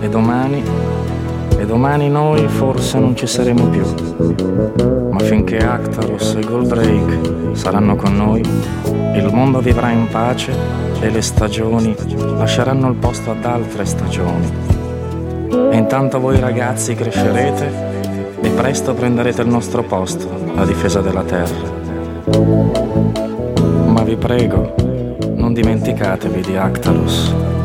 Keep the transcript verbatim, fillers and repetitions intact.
E domani, e domani noi forse non ci saremo più. Ma finché Actaros e Goldrake saranno con noi, il mondo vivrà in pace e le stagioni lasceranno il posto ad altre stagioni. E intanto voi ragazzi crescerete e presto prenderete il nostro posto a difesa della terra. Ma vi prego, non dimenticatevi di Actaros.